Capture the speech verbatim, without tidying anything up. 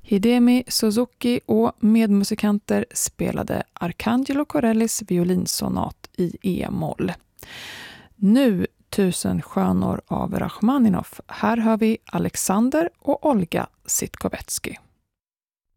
Hidemi Suzuki och medmusikanter spelade Arcangelo Corellis violinsonat i e-moll. Nu Tusen stjärnor av Rachmaninoff. Här hör vi Alexander och Olga Sitkovetsky.